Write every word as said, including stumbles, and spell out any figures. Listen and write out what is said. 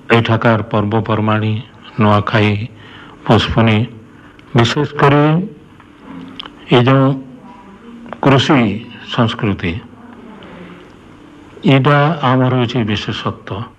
एठाकार पर्वपर्वाणी नुआखाई पुष्पनी विशेषकर ये जो कृषि संस्कृति इटा आमर हूँ विशेषत्व।